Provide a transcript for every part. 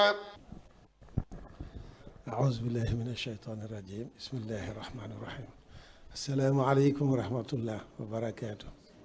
أعوذ بالله من الشيطان الرجيم بسم الله الرحمن الرحيم السلام عليكم ورحمة الله وبركاته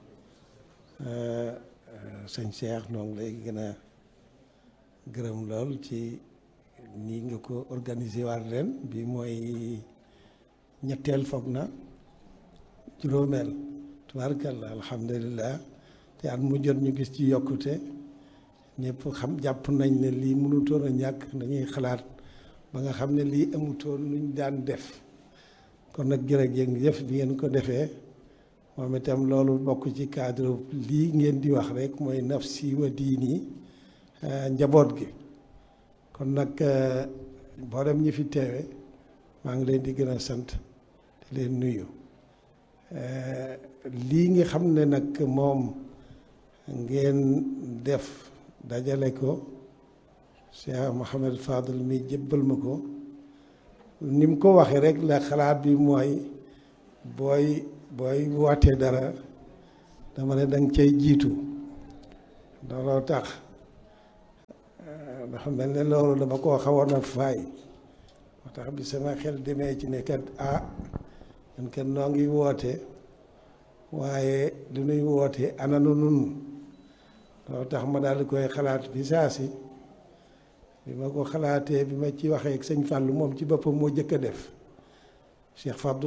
sëñ Cheikh noo ngi lay gën a gërëm lool ci nii nga ko organisé waat ren bi mooy ñetteel foog na juróomeel tubaarkalla alhamdulilah te at mu jot ñu gis ci yokkute ñëpp xam jàpp nañ ne lii mënutoon a ñàkk dañuy xalaat ba nga xam ne lii amutoon luñ daan def kon nag jërëjëf bi ngeen ko defee moom itam loolu bokk ci cadre lii ngeen di wax rek mooy nafsi wa diini njaboot gi kon nag mboolem ñi fi teewe maa ngi leen di gën a sant di leen nuyu lii nga xam ne nag moom ngeen def dajale ko Cheikh Mouhamed Fadel mi jébbal ma ko ni mu ko waxee rek la xalaat bi mooy booy wootee dara dama ne danga cay jiitu looloo tax dafa mel ne loolu dama koo xawoon a faay moo tax bi sama xel demee ci ne kat ñun kat noo ngi woote waaye lu nuy woote ananu nun loolu tax ma daal di koy xalaat bi saa si bi ma ko xalaatee bi ma ci waxee ak sëñ Fallou moom ci boppam moo jëkk a def Cheikh Fadou